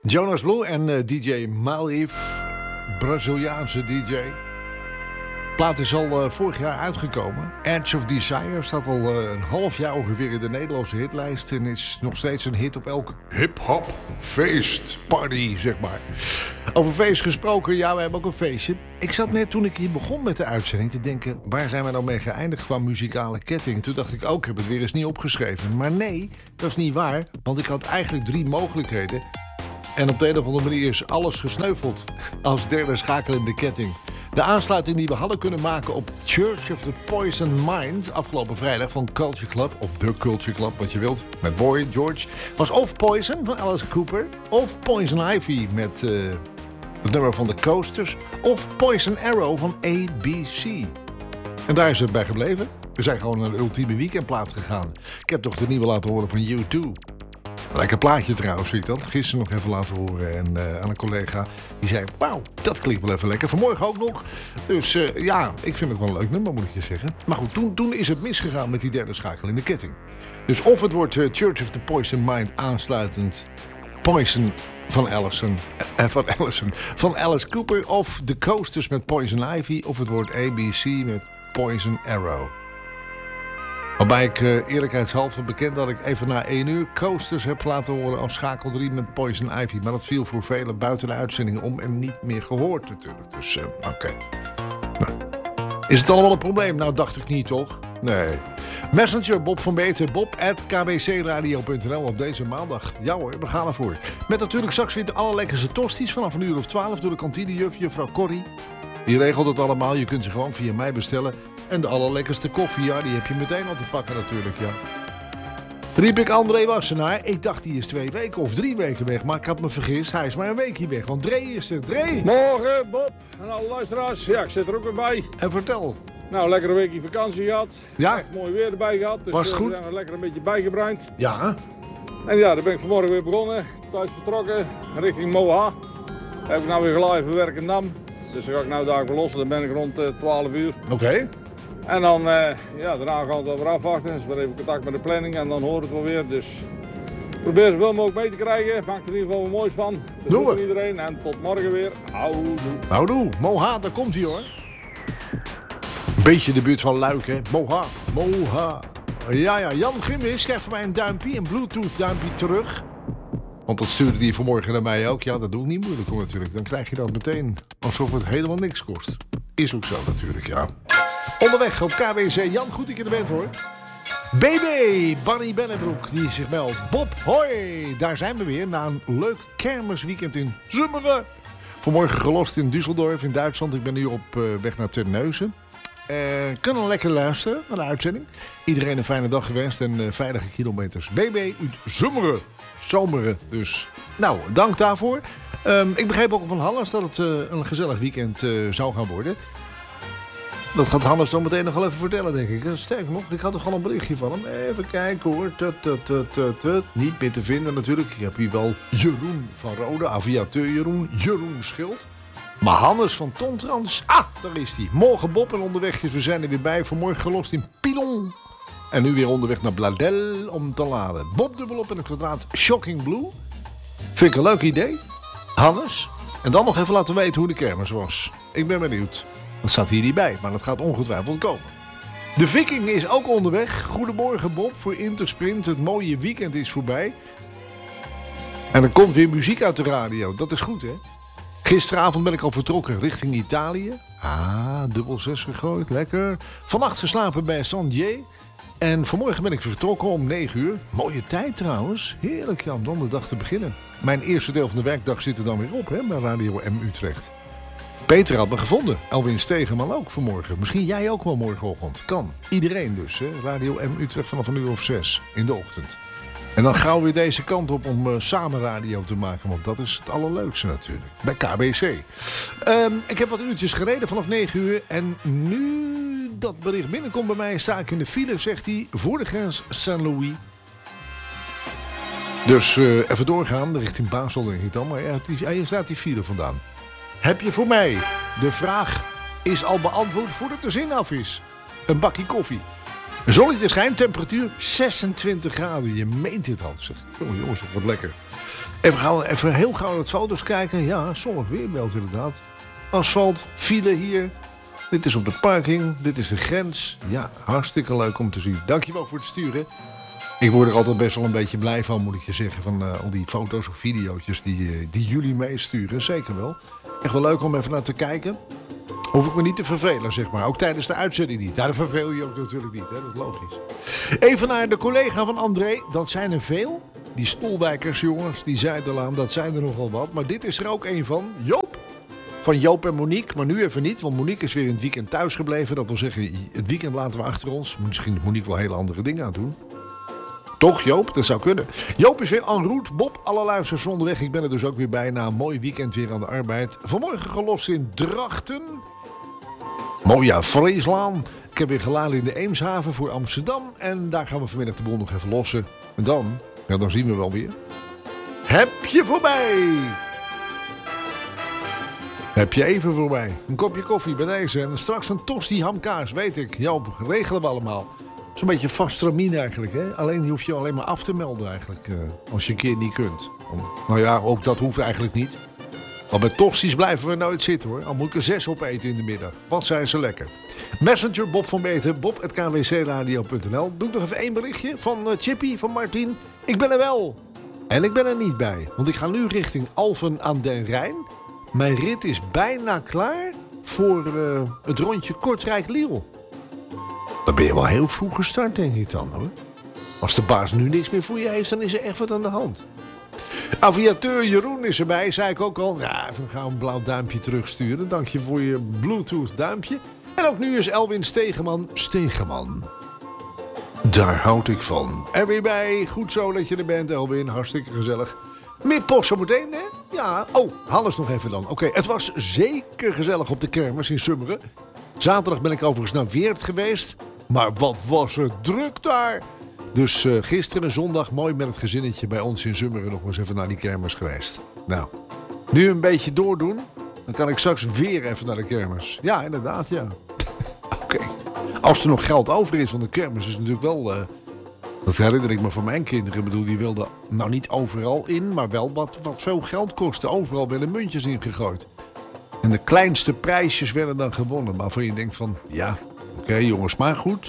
Jonas Blue en DJ Malif, Braziliaanse DJ. Plaat is al vorig jaar uitgekomen. Edge of Desire staat al een half jaar ongeveer in de Nederlandse hitlijst. En is nog steeds een hit op elke hip-hop feest, party, zeg maar. Over feest gesproken, ja, we hebben ook een feestje. Ik zat net toen ik hier begon met de uitzending te denken, waar zijn we nou mee geëindigd qua muzikale ketting? Toen dacht ik ook, ik heb het weer eens niet opgeschreven. Maar nee, dat is niet waar, want ik had eigenlijk 3 mogelijkheden. En op de een of andere manier is alles gesneuveld als derde schakel in de ketting. De aansluiting die we hadden kunnen maken op Church of the Poison Mind afgelopen vrijdag van Culture Club, of The Culture Club, wat je wilt, met Boy George, was of Poison van Alice Cooper, of Poison Ivy met het nummer van The Coasters, of Poison Arrow van ABC. En daar is het bij gebleven. We zijn gewoon naar de ultieme weekendplaat gegaan. Ik heb toch de nieuwe laten horen van U2. Lekker plaatje trouwens, vind ik dat. Gisteren nog even laten horen en aan een collega die zei, wauw, dat klinkt wel even lekker. Vanmorgen ook nog. Dus ja, ik vind het wel een leuk nummer, moet ik je zeggen. Maar goed, toen is het misgegaan met die derde schakel in de ketting. Dus of het wordt Church of the Poison Mind aansluitend Poison van van Alice Cooper, of The Coasters met Poison Ivy, of het wordt ABC met Poison Arrow. Waarbij ik eerlijkheidshalve bekend dat ik even na 1 uur Coasters heb laten horen als schakel 3 met Poison Ivy. Maar dat viel voor velen buiten de uitzending om en niet meer gehoord natuurlijk. Dus oké. Nou. Is het allemaal een probleem? Nou, dacht ik niet, toch? Nee. Messenger, Bob van Beter, bob@kbcradio.nl op deze maandag. Ja hoor, we gaan ervoor. Met natuurlijk straks weer de allerlekkerste tosties vanaf 1:12 door de kantinejuf, juffrouw Corrie. Die regelt het allemaal, je kunt ze gewoon via mij bestellen. En de allerlekkerste koffie, ja, die heb je meteen al te pakken natuurlijk, ja. Riep ik André Wassenaar. Ik dacht, die is 2 weken of 3 weken weg. Maar ik had me vergist, hij is maar een weekje weg. Want Dre is er. Dre! Morgen, Bob en alle luisteraars. Ja, ik zit er ook weer bij. En vertel. Nou, lekker een weekje vakantie gehad. Ja. Echt mooi weer erbij gehad. Dus was het goed? we zijn er lekker een beetje bijgebruind. Ja. En ja, daar ben ik vanmorgen weer begonnen. Thuis vertrokken richting Moha. Heb ik nou weer gelijk verwerkt in Dam. Dus dan ga ik nou daar verlossen. Dan ben ik rond 12 uur. Oké. En dan, ja, daarna gaan we het weer afwachten. Dus weer even contact met de planning en dan horen we het wel weer. Dus probeer zoveel mogelijk mee te krijgen. Maak er in ieder geval wat moois van. Dus doen we. Iedereen en tot morgen weer. Houdoe. Houdoe. Moha, daar komt hij hoor. Een beetje de buurt van Luik, hè. Moha. Moha. Ja, Jan Gimmis krijgt van mij een duimpje, een Bluetooth duimpje terug. Want dat stuurde hij vanmorgen naar mij ook. Ja, dat doe ik niet moeilijk hoor natuurlijk. Dan krijg je dat meteen alsof het helemaal niks kost. Is ook zo natuurlijk, ja. Onderweg op KWC. Jan, goed dat je er bent hoor. BB, Barry Bennebroek, die zich meldt. Bob, hoi, daar zijn we weer na een leuk kermisweekend in Zummeren. Vanmorgen gelost in Düsseldorf in Duitsland. Ik ben nu op weg naar Terneuzen. Kunnen lekker luisteren naar de uitzending. Iedereen een fijne dag gewenst en veilige kilometers. BB uit Zummeren. Zomeren dus. Nou, dank daarvoor. Ik begreep ook van Hannes dat het een gezellig weekend zou gaan worden. Dat gaat Hannes zo meteen nog wel even vertellen, denk ik. Sterk nog, ik had er gewoon een berichtje van hem. Even kijken hoor. Niet meer te vinden natuurlijk. Ik heb hier wel Jeroen van Rode, aviateur Jeroen Schild. Maar Hannes van Tontrans, daar is hij. Morgen Bob en onderwegjes, we zijn er weer bij. Vanmorgen gelost in Pilon. En nu weer onderweg naar Bladel om te laden. Bob dubbelop in het kwadraat Shocking Blue. Vind ik een leuk idee. Hannes. En dan nog even laten weten hoe de kermis was. Ik ben benieuwd. Dat staat hier niet bij, maar dat gaat ongetwijfeld komen. De Viking is ook onderweg. Goedemorgen Bob voor Intersprint. Het mooie weekend is voorbij. En er komt weer muziek uit de radio. Dat is goed hè. Gisteravond ben ik al vertrokken richting Italië. Dubbel 6 gegooid, lekker. Vannacht geslapen bij Sandier. En vanmorgen ben ik vertrokken om 9 uur. Mooie tijd trouwens. Heerlijk ja, om dan de dag te beginnen. Mijn eerste deel van de werkdag zit er dan weer op hè, bij Radio M Utrecht. Peter had me gevonden. Elwin Stegeman ook vanmorgen. Misschien jij ook wel morgenochtend. Kan. Iedereen dus. Hè? Radio M Utrecht vanaf 1:06 in de ochtend. En dan gauw weer deze kant op om samen radio te maken. Want dat is het allerleukste natuurlijk. Bij KBC. Ik heb wat uurtjes gereden vanaf 9 uur. En nu dat bericht binnenkomt bij mij, sta ik in de file, zegt hij, voor de grens Saint-Louis. Dus even doorgaan, richting Basel denk ik dan. Maar hier staat die file vandaan. Heb je voor mij, de vraag is al beantwoord voordat de zin af is. Een bakje koffie. Zonnetje schijnt, temperatuur 26 graden. Je meent dit, Hans. Jongens, wat lekker. Even heel gauw naar het foto's kijken. Ja, zonnig weerbeeld inderdaad. Asfalt, file hier. Dit is op de parking. Dit is de grens. Ja, hartstikke leuk om te zien. Dankjewel voor het sturen. Ik word er altijd best wel een beetje blij van, moet ik je zeggen. Van al die foto's of video's die jullie meesturen. Zeker wel. Echt wel leuk om even naar te kijken. Hoef ik me niet te vervelen, zeg maar. Ook tijdens de uitzending niet. Daar verveel je ook natuurlijk niet, hè? Dat is logisch. Even naar de collega van André. Dat zijn er veel. Die Stolwijkers, jongens, die Zijderlaan, dat zijn er nogal wat. Maar dit is er ook een van. Joop. Van Joop en Monique. Maar nu even niet, want Monique is weer in het weekend thuis gebleven. Dat wil zeggen, het weekend laten we achter ons. Misschien moet Monique wel hele andere dingen aan doen. Toch, Joop? Dat zou kunnen. Joop is weer en route. Bob, alle luisteraars onderweg. Ik ben er dus ook weer bij na een mooi weekend weer aan de arbeid. Vanmorgen gelost in Drachten. Mooie Friesland. Ik heb weer geladen in de Eemshaven voor Amsterdam. En daar gaan we vanmiddag de boel nog even lossen. En dan zien we wel weer. Heb je voorbij. Heb je even voorbij. Een kopje koffie bij deze. En straks een tosti hamkaas, weet ik. Joop, regelen we allemaal. Zo'n beetje vastramine eigenlijk, hè. Alleen die hoef je alleen maar af te melden eigenlijk. Als je een keer niet kunt. Nou ja, ook dat hoeft eigenlijk niet. Want bij tosti's blijven we nooit zitten, hoor. Al moet ik er 6 opeten in de middag. Wat zijn ze lekker. Messenger Bob van Beeten. Bob@kwcradio.nl. Doe ik nog even 1 berichtje van Chippy, van Martin. Ik ben er wel. En ik ben er niet bij. Want ik ga nu richting Alphen aan den Rijn. Mijn rit is bijna klaar voor het rondje Kortrijk-Liel. Dan ben je wel heel vroeg gestart, denk ik dan, hoor. Als de baas nu niks meer voor je heeft, dan is er echt wat aan de hand. Aviateur Jeroen is erbij, zei ik ook al. Ja, even gauw een blauw duimpje terugsturen. Dank je voor je Bluetooth duimpje. En ook nu is Elwin Stegeman. Daar houd ik van. Er weer bij. Goed zo dat je er bent, Elwin. Hartstikke gezellig. Meer post zo meteen, hè? Ja. Oh, Hannes nog even dan. Oké, het was zeker gezellig op de kermis in Summeren. Zaterdag ben ik overigens naar Weert geweest. Maar wat was het druk daar. Dus gisteren zondag mooi met het gezinnetje bij ons in Summeren nog eens even naar die kermis geweest. Nou, nu een beetje doordoen. Dan kan ik straks weer even naar de kermis. Ja, inderdaad, ja. Oké. Als er nog geld over is, want de kermis is natuurlijk wel... dat herinner ik me van mijn kinderen. Ik bedoel, die wilden nou niet overal in, maar wel wat veel geld kostte. Overal werden muntjes ingegooid. En de kleinste prijsjes werden dan gewonnen. Waarvan je denkt van, ja, oké, jongens, maar goed.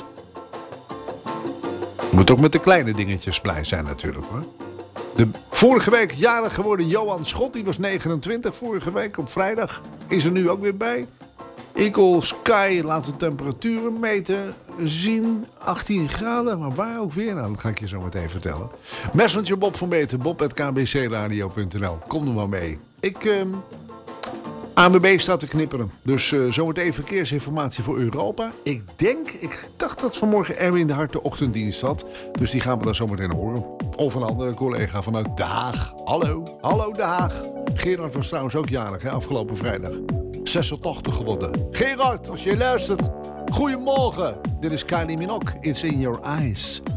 Je moet ook met de kleine dingetjes blij zijn natuurlijk, hoor. De vorige week jarig geworden Johan Schot, die was 29 vorige week op vrijdag. Is er nu ook weer bij. Eagle Sky laat de temperaturen meten zien. 18 graden, maar waar ook weer? Nou, dat ga ik je zo meteen vertellen. Messenger Bob van Beeten, bob@kbcradio.nl. Kom er maar mee. ANWB staat te knipperen. Dus zometeen verkeersinformatie voor Europa. Ik dacht dat vanmorgen Erwin de Hart de ochtenddienst had. Dus die gaan we dan zometeen horen. Of een andere collega vanuit Den Haag. Hallo Den Haag. Gerard was trouwens ook jarig, hè, afgelopen vrijdag. 86 geworden. Gerard, als je luistert. Goedemorgen. Dit is Kylie Minogue. It's in your eyes.